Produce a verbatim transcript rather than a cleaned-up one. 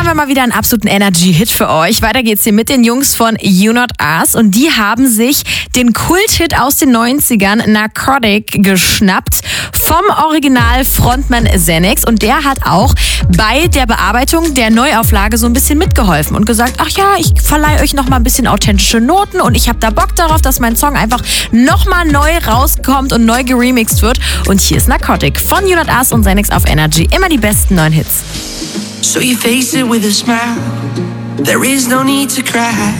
wir mal wieder einen absoluten Energy-Hit für euch. Weiter geht's hier mit den Jungs von You Not Us. Und die haben sich den Kult-Hit aus den neunzigern, Narcotic, geschnappt vom Original-Frontman Xenix. Und der hat auch bei der Bearbeitung der Neuauflage so ein bisschen mitgeholfen und gesagt, ach ja, ich verleihe euch noch mal ein bisschen authentische Noten und ich habe da Bock darauf, dass mein Song einfach noch mal neu rauskommt und neu geremixed wird. Und hier ist Narcotic von You Not Us und Xenix auf Energy. Immer die besten neuen Hits. So you face it with a smile. There is no need to cry.